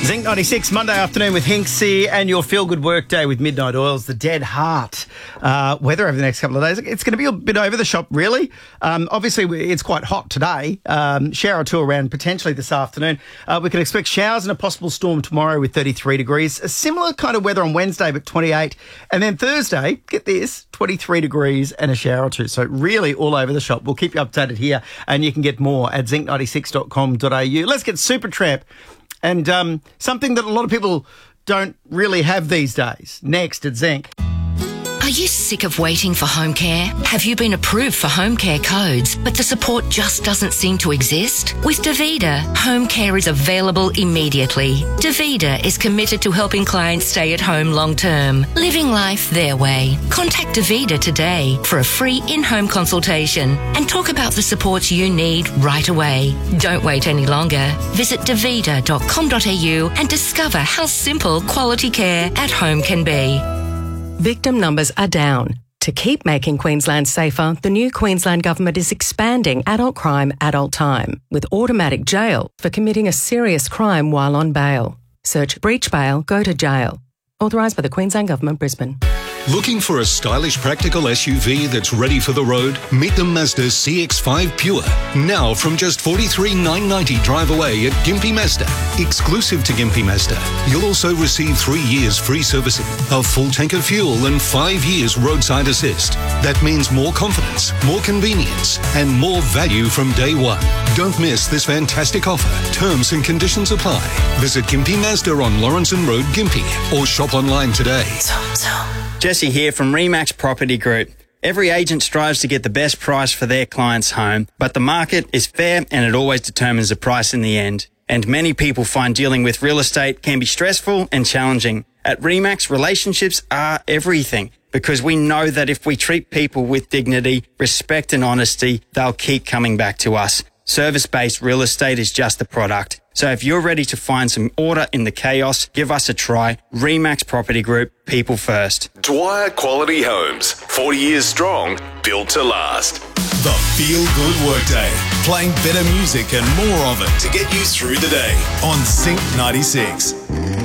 Zinc 96, Monday afternoon with Hinksy and your feel-good work day with Midnight Oils, the Dead Heart. Weather over the next couple of days, it's going to be a bit over the shop, really. Obviously, it's quite hot today. Shower or two around potentially this afternoon. We can expect showers and a possible storm tomorrow with 33 degrees. A similar kind of weather on Wednesday, but 28. And then Thursday, get this, 23 degrees and a shower or two. So really all over the shop. We'll keep you updated here, and you can get more at zinc96.com.au. Let's get Supertramp. And something that a lot of people don't really have these days. Next at Zinc. Are you sick of waiting for home care? Have you been approved for home care codes, but the support just doesn't seem to exist? With Davida, home care is available immediately. Davida is committed to helping clients stay at home long term, living life their way. Contact Davida today for a free in-home consultation and talk about the supports you need right away. Don't wait any longer. Visit davida.com.au and discover how simple quality care at home can be. Victim numbers are down. To keep making Queensland safer, the new Queensland Government is expanding adult crime, adult time, with automatic jail for committing a serious crime while on bail. Search breach bail, go to jail. Authorised by the Queensland Government, Brisbane. Looking for a stylish, practical SUV that's ready for the road? Meet the Mazda CX-5 Pure. Now from just $43,990 drive away at Gympie Mazda. Exclusive to Gympie Mazda, you'll also receive 3 years free servicing, a full tank of fuel and 5 years roadside assist. That means more confidence, more convenience and more value from day one. Don't miss this fantastic offer. Terms and conditions apply. Visit Gympie Mazda on Lawrenson Road, Gympie, or shop online today. Jesse here from Remax Property Group. Every agent strives to get the best price for their client's home, but the market is fair and it always determines the price in the end. And many people find dealing with real estate can be stressful and challenging. At Remax, relationships are everything, because we know that if we treat people with dignity, respect and honesty, they'll keep coming back to us. Service-based real estate is just a product. So if you're ready to find some order in the chaos, give us a try. Remax Property Group, people first. Dwyer Quality Homes, 40 years strong, built to last. The Feel Good Workday, playing better music and more of it to get you through the day on Sync 96.